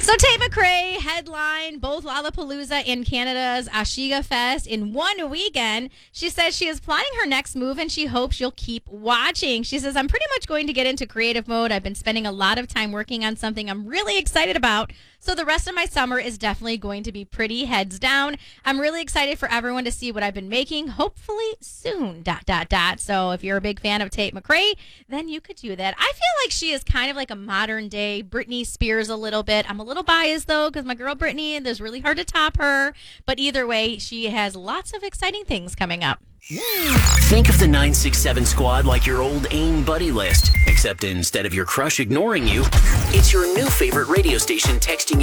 So Tate McRae headlined both Lollapalooza and Canada's Ashiga Fest in one weekend. She says she is plotting her next move and she hopes you'll keep watching. She says, I'm pretty much going to get into creative mode. I've been spending a lot of time working on something I'm really excited about. So the rest of my summer is definitely going to be pretty heads down. I'm really excited for everyone to see what I've been making, hopefully soon, ... So if you're a big fan of Tate McRae, then you could do that. I feel like she is kind of like a modern day Britney Spears a little bit. I'm a little biased, though, because my girl Britney, there's really hard to top her. But either way, she has lots of exciting things coming up. Think of the 967 squad like your old AIM buddy list, except instead of your crush ignoring you, it's your new favorite radio station texting you